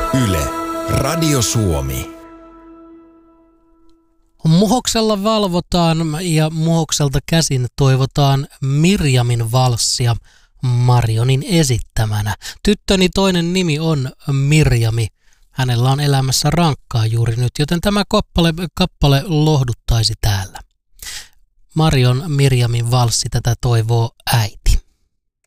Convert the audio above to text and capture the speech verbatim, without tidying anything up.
Yle, Radio Suomi. Muhoksella valvotaan ja Muhokselta käsin toivotaan Mirjamin valssia Marionin esittämänä. Tyttöni toinen nimi on Mirjami. Hänellä on elämässä rankkaa juuri nyt, joten tämä kappale, kappale lohduttaisi täällä. Marion Mirjamin valssi, tätä toivoo äiti.